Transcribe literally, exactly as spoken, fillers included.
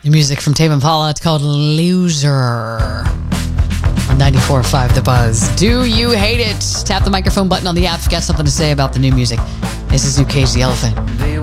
New music from Tame Impala. It's called Loser. On ninety-four point five The Buzz. Do you hate it? Tap the microphone button on the app if you got something to say about the new music. This is New Cage the Elephant.